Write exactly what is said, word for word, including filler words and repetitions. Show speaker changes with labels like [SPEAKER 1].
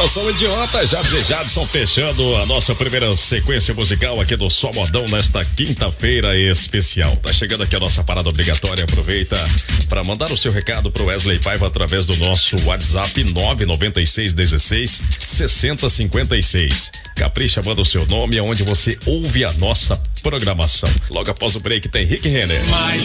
[SPEAKER 1] Eu sou o Idiota, Jabs e Jadson, fechando a nossa primeira sequência musical aqui do Só Modão nesta quinta-feira especial. Tá chegando aqui a nossa parada obrigatória, aproveita para mandar o seu recado pro Wesley Paiva através do nosso WhatsApp nove nove seis um seis seis zero cinco seis. Capricha, manda o seu nome aonde você ouve a nossa programação. Logo após o break tem Rick Renner.
[SPEAKER 2] Mais